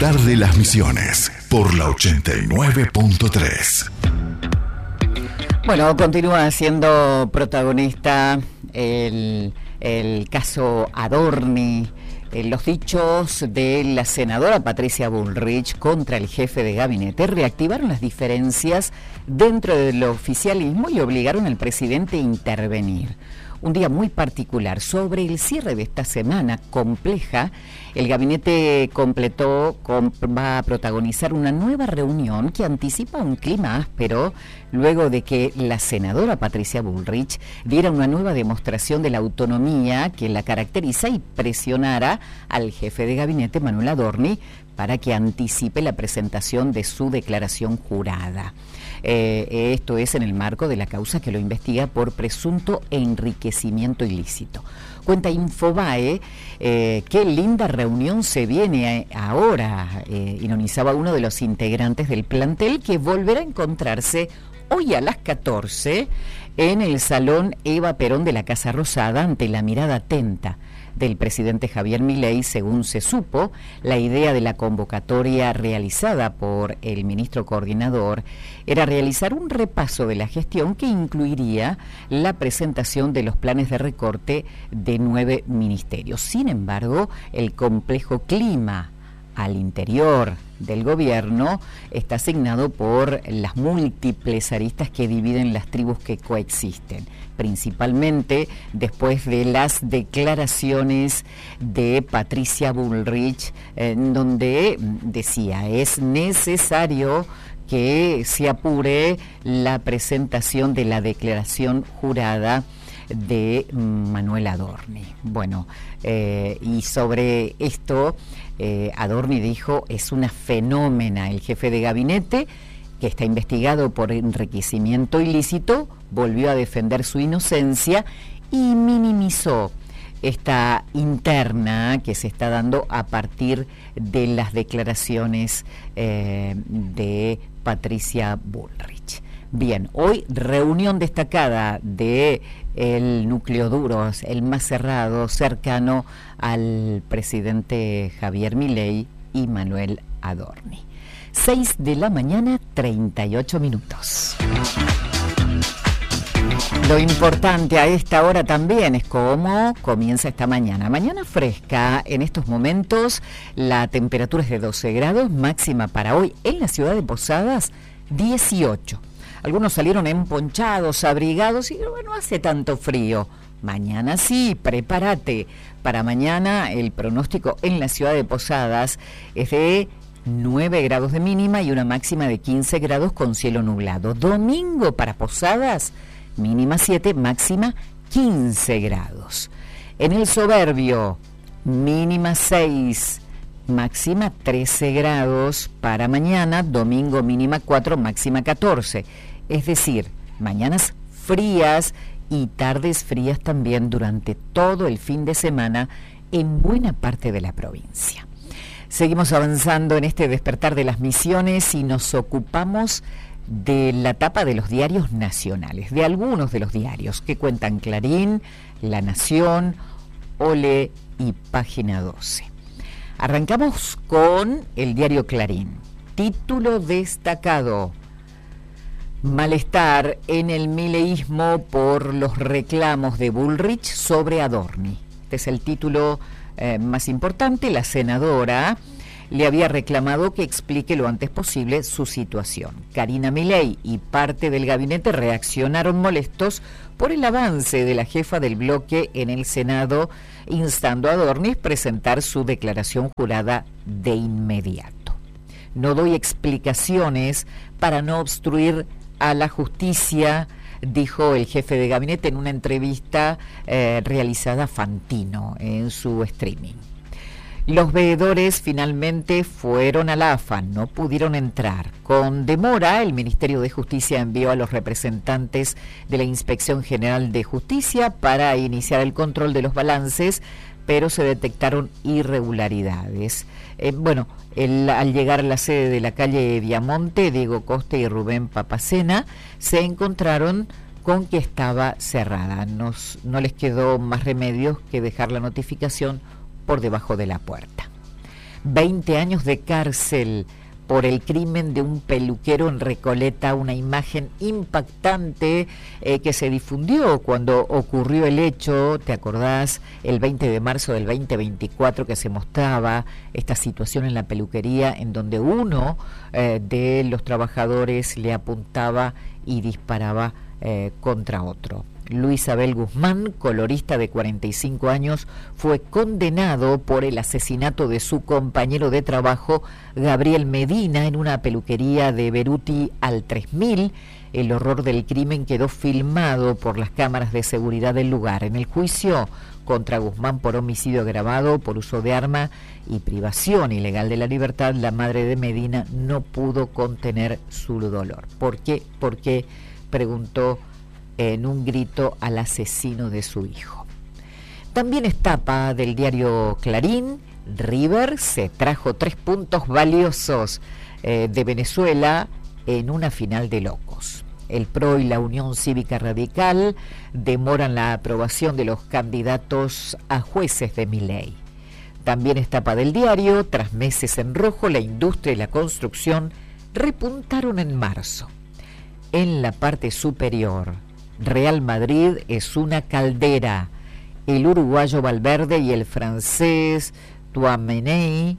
despertar de las Misiones por la 89.3. Bueno, continúa siendo protagonista el caso Adorni. Los dichos de la senadora Patricia Bullrich contra el jefe de gabinete reactivaron las diferencias dentro del oficialismo y obligaron al presidente a intervenir. Un día muy particular. Sobre el cierre de esta semana compleja, el gabinete va a protagonizar una nueva reunión que anticipa un clima áspero luego de que la senadora Patricia Bullrich diera una nueva demostración de la autonomía que la caracteriza y presionara al jefe de gabinete, Manuel Adorni, para que anticipe la presentación de su declaración jurada. Esto es en el marco de la causa que lo investiga por presunto enriquecimiento ilícito. Cuenta Infobae, qué linda reunión se viene ahora, ironizaba uno de los integrantes del plantel, que volverá a encontrarse hoy a las 14 en el Salón Eva Perón de la Casa Rosada ante la mirada atenta del presidente Javier Milei. Según se supo, la idea de la convocatoria realizada por el ministro coordinador era realizar un repaso de la gestión que incluiría la presentación de los planes de recorte de 9 ministerios. Sin embargo, el complejo clima al interior del gobierno está asignado por las múltiples aristas que dividen las tribus que coexisten, principalmente después de las declaraciones de Patricia Bullrich, donde decía: es necesario que se apure la presentación de la declaración jurada de Manuel Adorni. Bueno, y sobre esto Adorni dijo: es una fenómena. El jefe de gabinete, que está investigado por enriquecimiento ilícito, volvió a defender su inocencia y minimizó esta interna que se está dando a partir de las declaraciones de Patricia Bullrich. Bien, hoy reunión destacada de el núcleo duro, el más cerrado, cercano al presidente Javier Milei y Manuel Adorni. 6 de la mañana, 38 minutos. Lo importante a esta hora también es cómo comienza esta mañana. Mañana fresca, en estos momentos la temperatura es de 12 grados, máxima para hoy en la ciudad de Posadas 18. Algunos salieron emponchados, abrigados y no hace tanto frío. Mañana sí, prepárate. Para mañana el pronóstico en la ciudad de Posadas es de 9 grados de mínima y una máxima de 15 grados con cielo nublado. Domingo para Posadas, mínima 7, máxima 15 grados. En el Soberbio, mínima 6, máxima 13 grados para mañana. Domingo mínima 4, máxima 14. Es decir, mañanas frías y tardes frías también durante todo el fin de semana en buena parte de la provincia. Seguimos avanzando en este despertar de las Misiones y nos ocupamos de la tapa de los diarios nacionales, de algunos de los diarios que cuentan Clarín, La Nación, Ole y Página 12. Arrancamos con el diario Clarín. Título destacado: malestar en el mileísmo por los reclamos de Bullrich sobre Adorni. Este es el título más importante. La senadora le había reclamado que explique lo antes posible su situación. Karina Milei y parte del gabinete reaccionaron molestos por el avance de la jefa del bloque en el Senado, instando a Adorni a presentar su declaración jurada de inmediato. No doy explicaciones para no obstruir a la justicia, dijo el jefe de gabinete en una entrevista realizada a Fantino en su streaming. Los veedores finalmente fueron a la AFA, no pudieron entrar. Con demora, el Ministerio de Justicia envió a los representantes de la Inspección General de Justicia para iniciar el control de los balances, pero se detectaron irregularidades. Al llegar a la sede de la calle Viamonte, Diego Costa y Rubén Papacena se encontraron con que estaba cerrada. No les quedó más remedio que dejar la notificación por debajo de la puerta. 20 años de cárcel por el crimen de un peluquero en Recoleta, una imagen impactante que se difundió cuando ocurrió el hecho, ¿te acordás? El 20 de marzo del 2024, que se mostraba esta situación en la peluquería en donde uno de los trabajadores le apuntaba y disparaba contra otro. Luis Abel Guzmán, colorista de 45 años, fue condenado por el asesinato de su compañero de trabajo, Gabriel Medina, en una peluquería de Beruti al 3000. El horror del crimen quedó filmado por las cámaras de seguridad del lugar. En el juicio contra Guzmán por homicidio agravado, por uso de arma y privación ilegal de la libertad, la madre de Medina no pudo contener su dolor. ¿Por qué? Porque preguntó en un grito al asesino de su hijo. También es tapa del diario Clarín. River se trajo 3 puntos valiosos de Venezuela en una final de locos. El PRO y la Unión Cívica Radical demoran la aprobación de los candidatos a jueces de Milei. También es tapa del diario. Tras meses en rojo, la industria y la construcción repuntaron en marzo. En la parte superior, Real Madrid es una caldera. El uruguayo Valverde y el francés Tchouaméni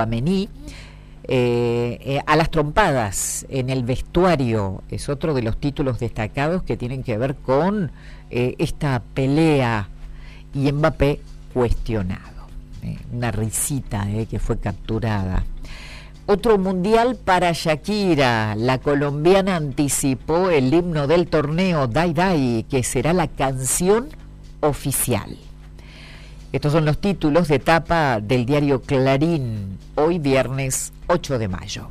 a las trompadas en el vestuario. Es otro de los títulos destacados que tienen que ver con esta pelea. Y Mbappé cuestionado. Una risita que fue capturada. Otro mundial para Shakira. La colombiana anticipó el himno del torneo, Dai Dai, que será la canción oficial. Estos son los títulos de tapa del diario Clarín, hoy viernes 8 de mayo.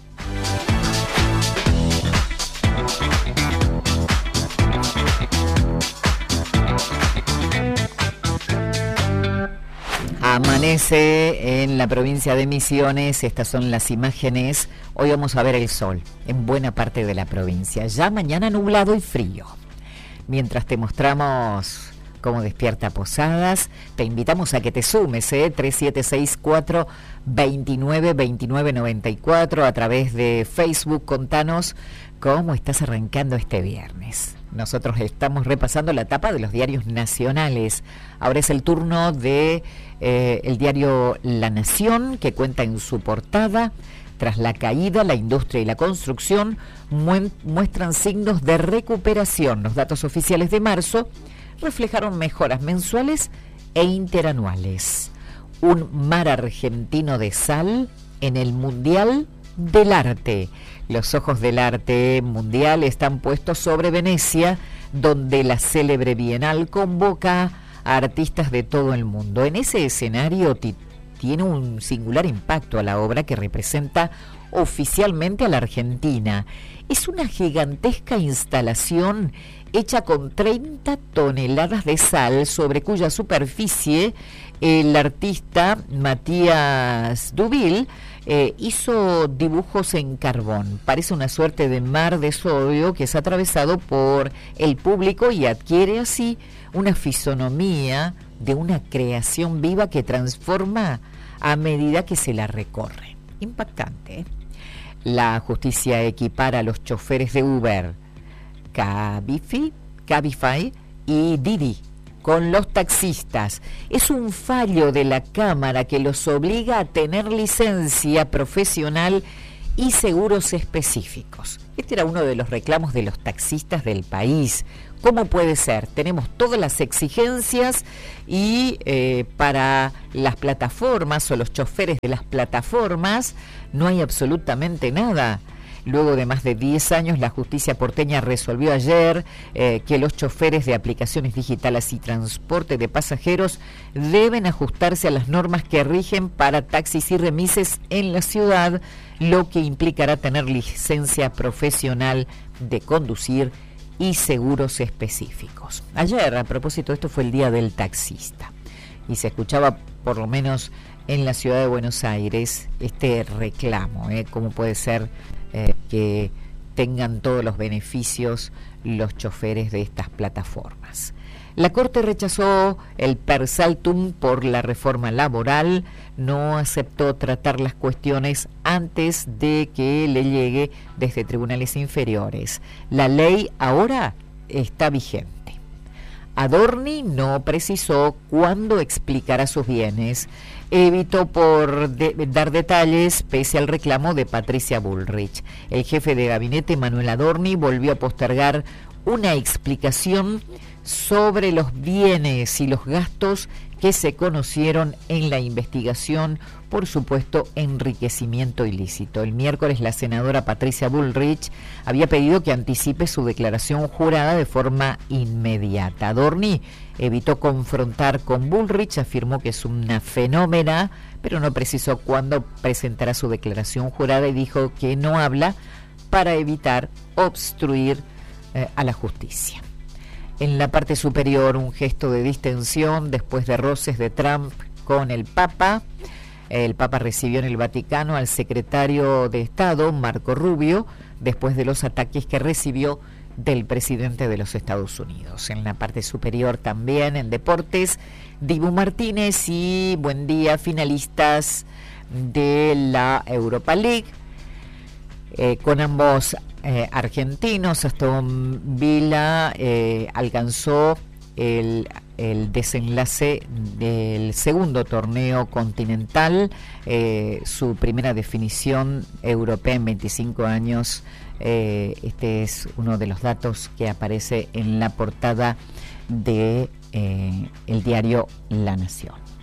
Amanece en la provincia de Misiones. Estas son las imágenes. Hoy vamos a ver el sol en buena parte de la provincia. Ya mañana nublado y frío. Mientras te mostramos cómo despierta Posadas, te invitamos a que te sumes, 3764-292994 a través de Facebook. Contanos cómo estás arrancando este viernes. Nosotros estamos repasando la tapa de los diarios nacionales. Ahora es el turno de el diario La Nación, que cuenta en su portada: tras la caída, la industria y la construcción muestran signos de recuperación. Los datos oficiales de marzo reflejaron mejoras mensuales e interanuales. Un mar argentino de sal en el Mundial del Arte. Los ojos del arte mundial están puestos sobre Venecia, donde la célebre Bienal convoca a artistas de todo el mundo. En ese escenario tiene un singular impacto a la obra que representa oficialmente a la Argentina. Es una gigantesca instalación hecha con 30 toneladas de sal, sobre cuya superficie el artista Matías Dubil hizo dibujos en carbón. Parece una suerte de mar de sodio que es atravesado por el público y adquiere así una fisonomía de una creación viva que transforma a medida que se la recorre. Impactante, ¿eh? La justicia equipara a los choferes de Uber, Cabify y Didi con los taxistas. Es un fallo de la Cámara que los obliga a tener licencia profesional y seguros específicos. Este era uno de los reclamos de los taxistas del país. ¿Cómo puede ser? Tenemos todas las exigencias y para las plataformas o los choferes de las plataformas no hay absolutamente nada. Luego de más de 10 años, la justicia porteña resolvió ayer que los choferes de aplicaciones digitales y transporte de pasajeros deben ajustarse a las normas que rigen para taxis y remises en la ciudad, lo que implicará tener licencia profesional de conducir y seguros específicos. Ayer, a propósito, esto fue el Día del Taxista y se escuchaba, por lo menos en la ciudad de Buenos Aires, este reclamo, cómo puede ser que tengan todos los beneficios los choferes de estas plataformas. La Corte rechazó el per saltum por la reforma laboral, no aceptó tratar las cuestiones antes de que le llegue desde tribunales inferiores. La ley ahora está vigente. Adorni no precisó cuándo explicará sus bienes. Evitó dar detalles pese al reclamo de Patricia Bullrich. El jefe de gabinete, Manuel Adorni, volvió a postergar una explicación sobre los bienes y los gastos que se conocieron en la investigación por supuesto enriquecimiento ilícito. El miércoles la senadora Patricia Bullrich había pedido que anticipe su declaración jurada de forma inmediata. Adorni evitó confrontar con Bullrich, afirmó que es una fenómena, pero no precisó cuándo presentará su declaración jurada y dijo que no habla para evitar obstruir a la justicia. En la parte superior, un gesto de distensión después de roces de Trump con el Papa. El Papa recibió en el Vaticano al secretario de Estado, Marco Rubio, después de los ataques que recibió del presidente de los Estados Unidos. En la parte superior también, en deportes, Dibu Martínez y Buendía, finalistas de la Europa League. Con ambos argentinos, Aston Villa alcanzó el desenlace del segundo torneo continental, su primera definición europea en 25 años. Este es uno de los datos que aparece en la portada de el diario La Nación.